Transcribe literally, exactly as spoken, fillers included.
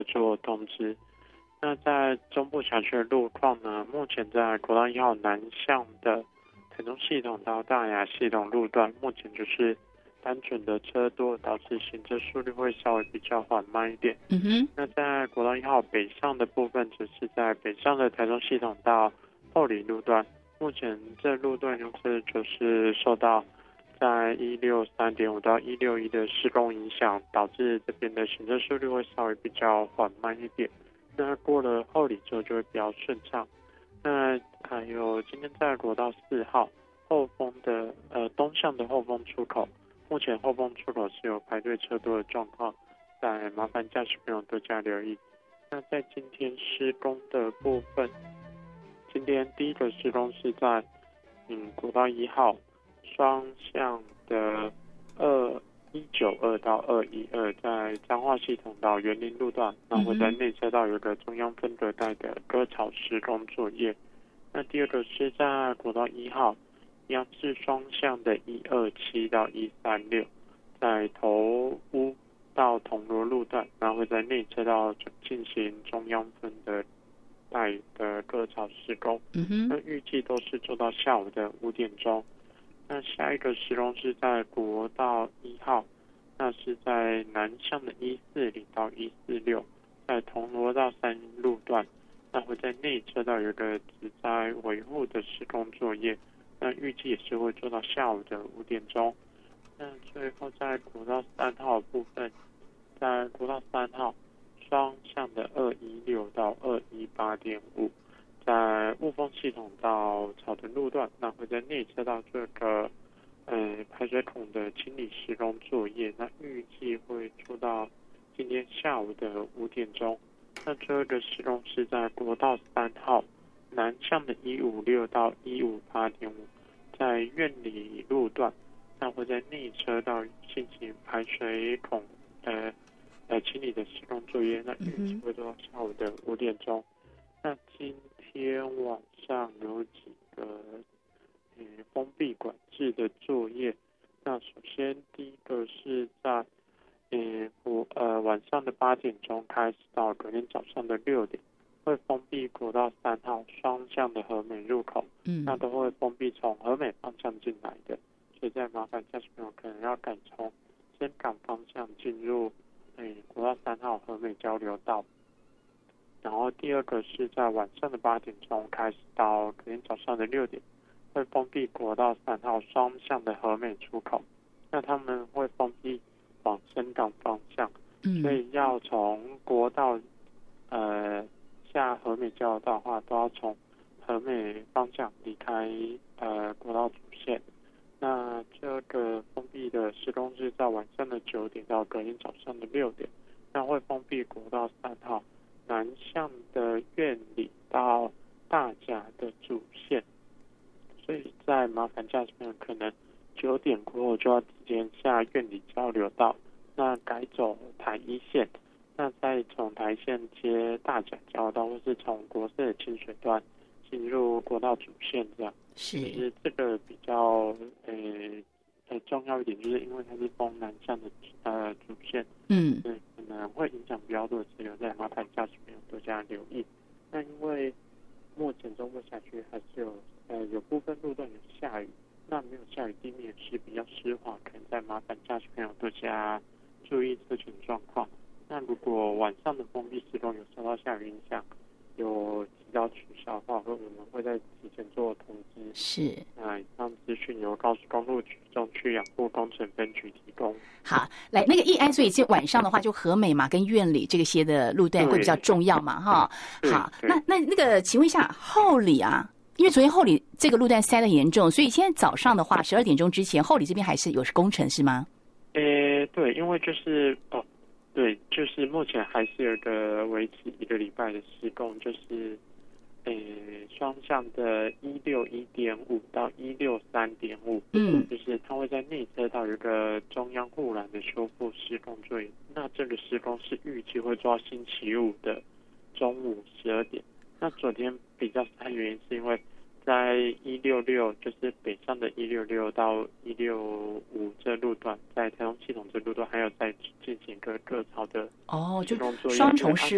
做通知。那在中部辖区的路况呢，目前在国道一号南向的台中系统到大雅系统路段，目前就是单纯的车多，导致行车速率会稍微比较缓慢一点。 嗯哼。 那在国道一号北上的部分，只是在北上的台中系统到后里路段，目前这路段就是就是受到在一六三点五到一六一的施工影响，导致这边的行车速率会稍微比较缓慢一点。那过了后里之后就会比较顺畅。那还有今天在国道四号后丰的呃东向的后丰出口，目前后丰出口是有排队车多的状况，在麻烦驾驶朋友多加留意。那在今天施工的部分，今天第一个施工是在嗯国道一号双向的二一九二到二一二，在彰化系统到园林路段，然后在内车道有个中央分隔带的割草施工作业。那第二个是在国道一号一样是双向的一二七到一三六，在头屋到铜锣路段，然后会在内车道进行中央分的带的割草施工。 嗯哼。 那预计都是做到下午的五点钟。那下一个施工是在国道一号，那是在南向的一四零到一四六，在铜锣到三路段，那会在内车道有一个植栽维护的施工作业，那预计也是会做到下午的五点钟。那最后在国道三号的部分，在国道三号双向的二一六到二一八点五，在雾峰系统到草屯路段，那会在内车道这个呃排水孔的清理施工作业，那预计会做到今天下午的五点钟。那最后一个施工是在国道三号南向的一五六到一五八点五，在苑里路段，那会在内车道进行排水孔的呃清理的施工作业，那预计会做到下午的五点钟。那今天晚上有几个呃封闭管制的作业。那首先第一个是在呃我呃晚上的八点钟开始到隔天早上的六点，会封闭国道三号双向的和美入口。 嗯， 那都会封闭从和美方向进来的，所以在麻烦驾驶朋友可能要改从深港方向进入呃国道三号和美交流道。然后第二个是在晚上的八点钟开始到隔天早上的六点，会封闭国道三号双向的和美出口。那他们会封闭往深港方向， 嗯， 所以要从国道呃下和美交流道的话，都要从和美方向离开呃国道主线。那这个封闭的施工是在晚上的九点到隔天早上的六点，那会封闭国道三号南向的苑里到大甲的主线，所以在麻烦驾驶朋友可能九点过后就要直接下苑里交流道，那改走台一线，那再从台线接大甲交流道，或是从国四的清水段进入国道主线这样。 是， 其实这个比较呃呃重要一点，就是因为它是封南向的呃主线， 嗯， 对，可能会影响比较多的车流，在麻烦驾驶朋友多加留意。那因为目前中部辖区还是有呃有部分路段有下雨，那没有下雨，地面是比较湿滑，可能在麻烦驾驶朋友多加注意车群状况。那如果晚上的封闭施工有受到下雨影响，有提到取消的话，我们会在提前做通知。 是。 那以上资讯由高速公路局中区养护工程分局提供。 好，来那个义安，所以就晚上的话，就和美嘛跟苑里这些的路段会比较重要嘛，哈。好，那那那个，请问一下后里啊，因为昨天后里这个路段塞得严重，所以现在早上的话，十二点钟之前，后里这边还是有工程是吗？ 诶，对，因为就是哦，对，就是目前还是有一个为期一个礼拜的施工，就是诶双向的一六一点五到一六三点五， 嗯， 就是它会在内车道有一个中央护栏的修复施工作业。那这个施工是预计会做到星期五的中午十二点。那昨天比较塞原因是因为在一六六，就是北上的一六六到一六五这路段，在台中系统这路段还有在进行一个割草的哦，就施工作业， 双重施